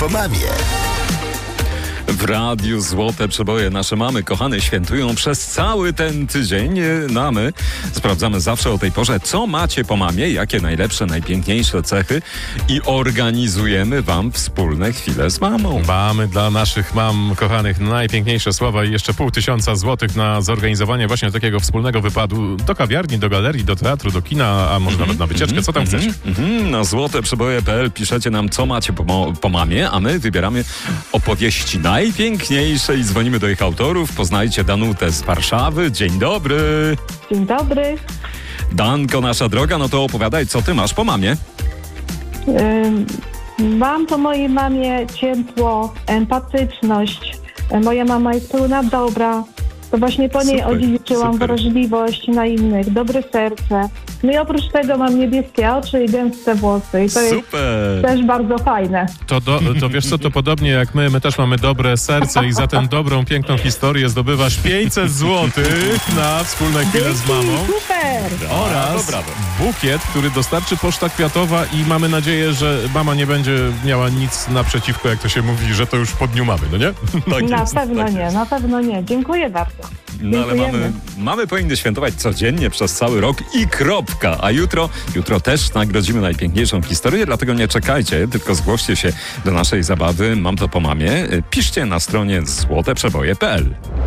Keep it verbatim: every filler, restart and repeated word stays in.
po mamie. W radiu Złote Przeboje nasze mamy kochane świętują przez cały ten tydzień. No a my sprawdzamy zawsze o tej porze, co macie po mamie, jakie najlepsze, najpiękniejsze cechy i organizujemy wam wspólne chwile z mamą. Mamy dla naszych mam kochanych najpiękniejsze słowa i jeszcze pół tysiąca złotych na zorganizowanie właśnie takiego wspólnego wypadu do kawiarni, do galerii, do teatru, do kina, a może mm-hmm, nawet na wycieczkę. Co tam mm-hmm, chcesz? Mm-hmm. Na złoteprzeboje kropka p l piszecie nam, co macie po, po mamie, a my wybieramy opowieści najpiękniejsze i dzwonimy do ich autorów. Poznajcie Danutę z Warszawy. Dzień dobry. Dzień dobry. Danko, nasza droga, no to opowiadaj, co ty masz po mamie? Yy, mam po mojej mamie ciepło, empatyczność. Moja mama jest pełna dobra. To właśnie po niej Super, odziedziczyłam super. wrażliwość na innych, dobre serce. No i oprócz tego mam niebieskie oczy i gęste włosy. I to Super. jest też bardzo fajne. To, do, to wiesz co, to podobnie jak my, my też mamy dobre serce i za tę dobrą, piękną historię zdobywasz pięćset złotych na wspólne chwile z mamą. Super! Oraz brawo. bukiet, który dostarczy Poczta Kwiatowa i mamy nadzieję, że mama nie będzie miała nic naprzeciwko, jak to się mówi, że to już po dniu mamy, no nie? Tak Na jest, pewno tak nie, jest. na pewno nie. Dziękuję bardzo. No ale Dziękujemy. mamy, mamy powinny świętować codziennie przez cały rok i kropka. A jutro, jutro też nagrodzimy najpiękniejszą historię, dlatego nie czekajcie, tylko zgłoście się do naszej zabawy. Mam to po mamie. Piszcie na stronie złoteprzeboje kropka p l.